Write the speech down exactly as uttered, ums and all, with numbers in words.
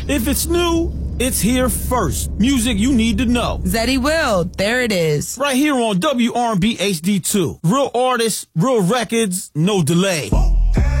If it's new, it's here first. Music you need to know. Zeddy Will, there it is. Right here on W R and B H D two. Real artists, real records, no delay.